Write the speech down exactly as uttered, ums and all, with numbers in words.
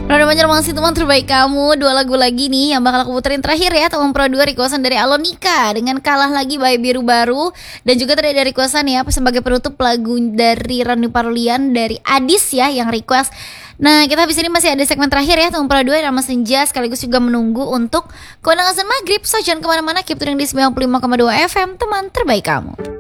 Rada Banjar masih teman terbaik kamu. Dua lagu lagi nih yang bakal aku puterin terakhir ya. Teman Pro dua requestan dari Alonika dengan Kalah Lagi by Biru Baru. Dan juga tadi ada requestan ya sebagai penutup lagu dari Rani Parlian dari Adis ya yang request. Nah kita habis ini masih ada segmen terakhir ya Teman Pro dua Irama Senja, sekaligus juga menunggu untuk Kewenangan Azan Maghrib. So jangan kemana-mana, keep tuning di sembilan puluh lima koma dua F M, teman terbaik kamu.